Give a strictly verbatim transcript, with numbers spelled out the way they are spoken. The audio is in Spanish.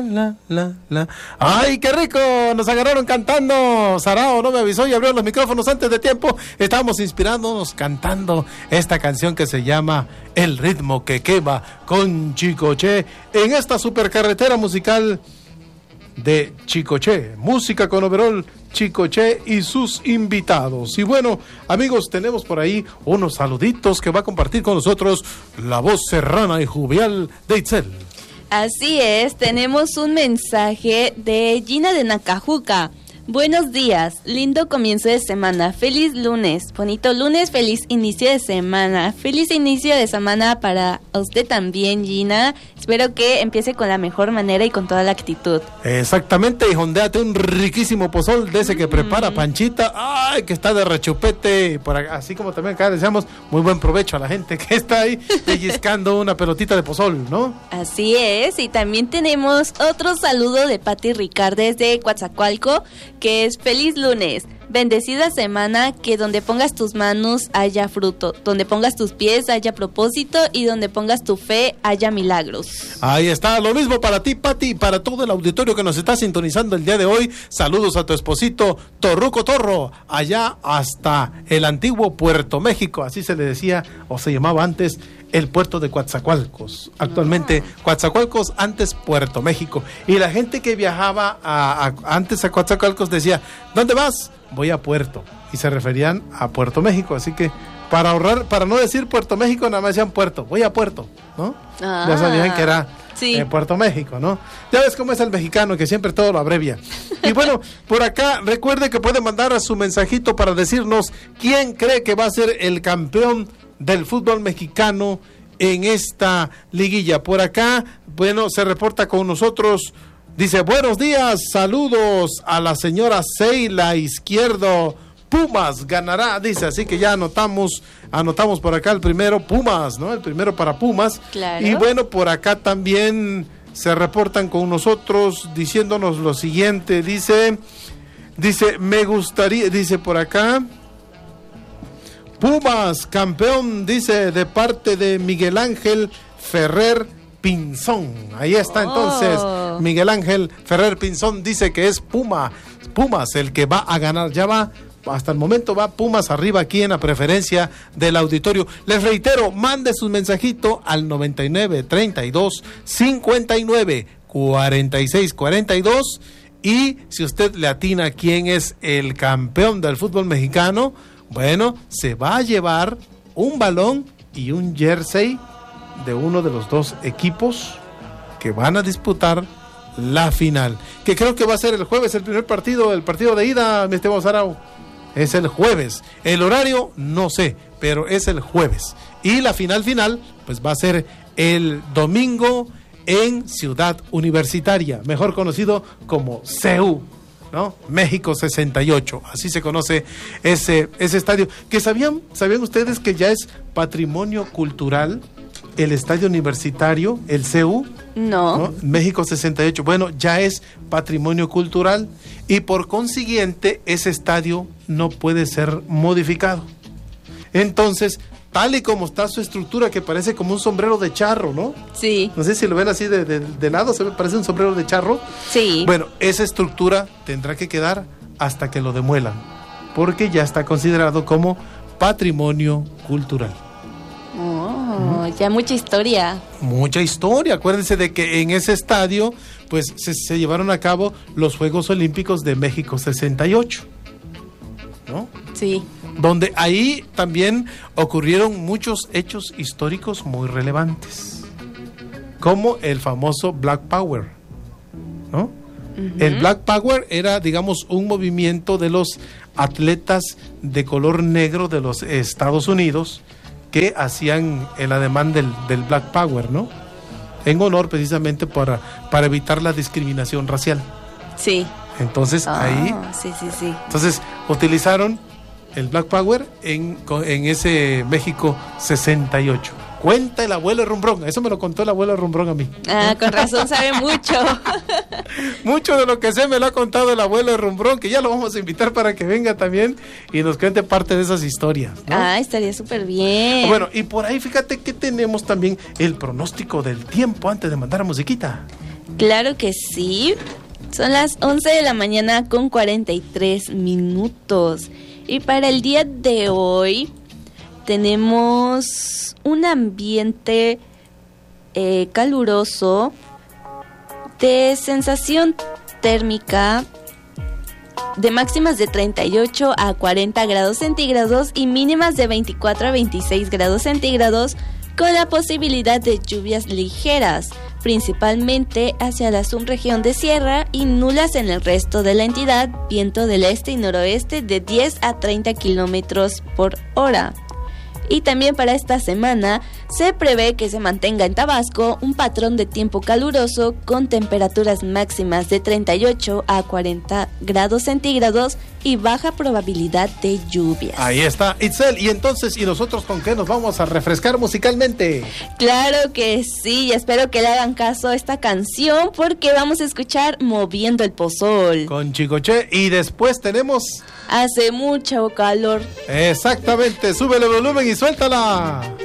la, la, la. ¡Ay, qué rico! Nos agarraron cantando. Sarao no me avisó y abrió los micrófonos antes de tiempo. Estábamos inspirándonos cantando esta canción que se llama El ritmo que quema con Chicoche en esta supercarretera musical de Chicoche, música con overol, Chicoche y sus invitados. Y bueno, amigos, tenemos por ahí unos saluditos que va a compartir con nosotros la voz serrana y jovial de Itzel. Así es, tenemos un mensaje de Gina de Nacajuca. Buenos días, lindo comienzo de semana, feliz lunes, bonito lunes, feliz inicio de semana, feliz inicio de semana para usted también, Gina. Espero que empiece con la mejor manera y con toda la actitud. Exactamente, y jondéate un riquísimo pozol de ese que mm. prepara Panchita, ay, que está de rechupete, por acá, así como también acá deseamos muy buen provecho a la gente que está ahí pellizcando una pelotita de pozol, ¿no? Así es, y también tenemos otro saludo de Pati Ricardes de Coatzacoalco, que es feliz lunes, bendecida semana, que donde pongas tus manos haya fruto, donde pongas tus pies haya propósito y donde pongas tu fe haya milagros. Ahí está, lo mismo para ti, Pati, y para todo el auditorio que nos está sintonizando el día de hoy. Saludos a tu esposito Torruco Torro, allá hasta el antiguo Puerto México, así se le decía o se llamaba antes el puerto de Coatzacoalcos, actualmente oh. Coatzacoalcos, antes Puerto México, y la gente que viajaba a, a, antes a Coatzacoalcos decía, ¿dónde vas? Voy a Puerto, y se referían a Puerto México, así que para ahorrar, para no decir Puerto México, nada más decían Puerto, voy a Puerto, ¿no? Ah, ya sabían que era sí. eh, Puerto México, ¿no? Ya ves cómo es el mexicano, que siempre todo lo abrevia. Y bueno, por acá, recuerde que puede mandar a su mensajito para decirnos quién cree que va a ser el campeón del fútbol mexicano en esta liguilla. Por acá, bueno, se reporta con nosotros, dice, buenos días, saludos a la señora Seila Izquierdo, Pumas ganará, dice, así que ya anotamos, anotamos por acá el primero, Pumas, ¿no? El primero para Pumas. Claro. Y bueno, por acá también se reportan con nosotros diciéndonos lo siguiente, dice, dice, me gustaría, dice por acá, Pumas, campeón, dice, de parte de Miguel Ángel Ferrer Pinzón. Ahí está, entonces, oh. Miguel Ángel Ferrer Pinzón dice que es Puma, Pumas el que va a ganar. Ya va, hasta el momento va Pumas arriba aquí en la preferencia del auditorio. Les reitero, mande su mensajito al noventa y nueve, treinta y dos, cincuenta y nueve, cuarenta y seis, cuarenta y dos. Y si usted le atina quién es el campeón del fútbol mexicano, bueno, se va a llevar un balón y un jersey de uno de los dos equipos que van a disputar la final, que creo que va a ser el jueves, el primer partido, el partido de ida, mi estimado Sarao. Es el jueves. El horario, no sé, pero es el jueves. Y la final final, pues va a ser el domingo en Ciudad Universitaria, mejor conocido como C U. ¿No? México sesenta y ocho, así se conoce ese, ese estadio, que sabían, sabían ustedes que ya es patrimonio cultural el estadio universitario, el C U, no. ¿no? México sesenta y ocho, bueno, ya es patrimonio cultural y por consiguiente ese estadio no puede ser modificado. Entonces, tal y como está su estructura, que parece como un sombrero de charro, ¿no? Sí. No sé si lo ven así de, de, de lado, se me parece un sombrero de charro. Sí. Bueno, esa estructura tendrá que quedar hasta que lo demuelan, porque ya está considerado como patrimonio cultural. Oh, uh-huh. Ya mucha historia. Mucha historia. Acuérdense de que en ese estadio, pues, se, se llevaron a cabo los Juegos Olímpicos de México sesenta y ocho, ¿no? Sí. Donde ahí también ocurrieron muchos hechos históricos muy relevantes, como el famoso Black Power, ¿no? Uh-huh. El Black Power era, digamos, un movimiento de los atletas de color negro de los Estados Unidos que hacían el ademán del, del Black Power, ¿no? En honor precisamente para, para evitar la discriminación racial. Sí. Entonces oh, ahí, sí, sí, sí. Entonces utilizaron el Black Power en, en ese México sesenta y ocho. Cuenta el abuelo Rumbrón, eso me lo contó el abuelo Rumbrón a mí. Ah, con razón sabe mucho. Mucho de lo que sé me lo ha contado el abuelo Rumbrón, que ya lo vamos a invitar para que venga también y nos cuente parte de esas historias, ¿no? Ah, estaría súper bien. Bueno, y por ahí fíjate que tenemos también el pronóstico del tiempo antes de mandar a musiquita. Claro que sí. Son las once de la mañana con cuarenta y tres minutos. Y para el día de hoy tenemos un ambiente eh, caluroso de sensación térmica de máximas de treinta y ocho a cuarenta grados centígrados y mínimas de veinticuatro a veintiséis grados centígrados, con la posibilidad de lluvias ligeras, principalmente hacia la subregión de sierra, y nulas en el resto de la entidad, viento del este y noroeste de diez a treinta kilómetros por hora. Y también para esta semana se prevé que se mantenga en Tabasco un patrón de tiempo caluroso con temperaturas máximas de treinta y ocho a cuarenta grados centígrados y baja probabilidad de lluvias. Ahí está, Itzel. Y entonces, ¿y nosotros con qué nos vamos a refrescar musicalmente? Claro que sí, y espero que le hagan caso a esta canción porque vamos a escuchar Moviendo el Pozol con Chicoche, y después tenemos Hace mucho calor. Exactamente, súbele volumen y suéltala.